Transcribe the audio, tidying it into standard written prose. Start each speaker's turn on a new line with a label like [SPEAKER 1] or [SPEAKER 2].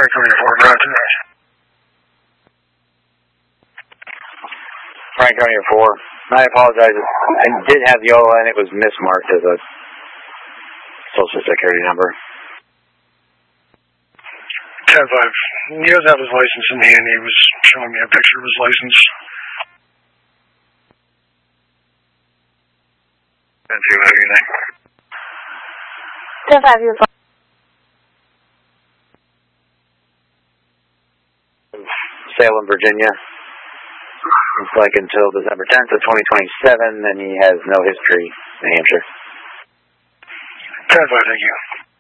[SPEAKER 1] Frank Uniform, Roger.
[SPEAKER 2] Frank Uniform 4. I apologize. I did have YOLA and it was mismarked as a Social Security number.
[SPEAKER 1] 10-5. He does have his license in hand. He was showing me a picture of his license.
[SPEAKER 2] 10-2, have your name?
[SPEAKER 3] 10-5, Uniform.
[SPEAKER 2] Salem, Virginia. It's like until December 10th of 2027, and he has no history in New Hampshire.
[SPEAKER 1] 10-5, thank you.